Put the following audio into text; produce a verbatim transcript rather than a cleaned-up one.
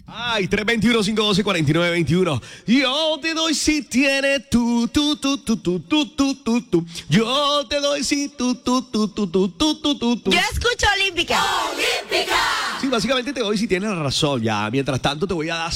Ay, tres dos uno, cinco uno dos, cuatro nueve dos uno. Yo te doy si tiene tú, tú, tú, tú, tú, tú, tú, tú, tú. Yo te doy si tú, tú, tú, tú, tú, tú, tú, tú, tú. Yo escucho Olímpica. Sí, básicamente te doy si tienes razón. Ya, mientras tanto te voy a dar